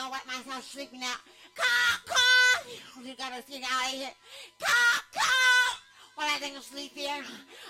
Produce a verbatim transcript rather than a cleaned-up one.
gonna wake myself sleeping now. Cock, cock! You gotta get out of here. Cock, cock! Well, I think I'm sleepy here.